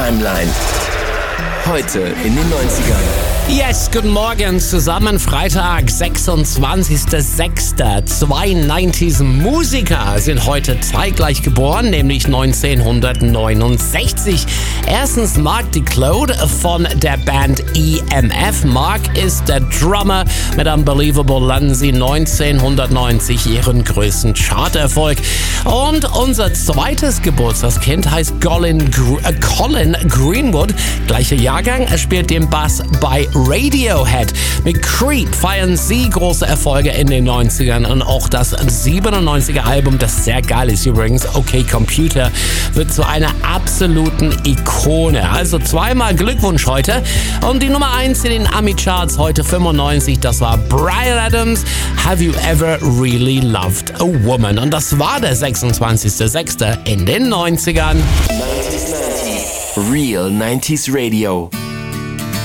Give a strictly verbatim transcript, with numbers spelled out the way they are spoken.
Timeline. Heute in den neunzigern. Yes, guten Morgen zusammen. Freitag, sechsundzwanzigster sechster Zwei neunziger-Musiker sind heute zeitgleich geboren, nämlich neunzehnhundertneunundsechzig. Erstens Mark DeClode von der Band E M F. Mark ist der Drummer. Mit Unbelievable landen sie neunzehnhundertneunzig ihren größten Charterfolg. Und unser zweites Geburtstagskind heißt Colin, Gr- äh, Colin Greenwood. Gleicher Jahrgang, er spielt den Bass bei Radiohead. Mit Creep feiern sie große Erfolge in den neunzigern und auch das siebenundneunziger Album, das sehr geil ist übrigens, Okay Computer, wird zu einer absoluten Ikone. Also zweimal Glückwunsch heute. Und die Nummer eins in den Ami-Charts heute fünfundneunzig, das war Bryan Adams, Have You Ever Really Loved a Woman? Und das war der sechsundzwanzigster sechster in den neunzigern. Real neunziger Radio.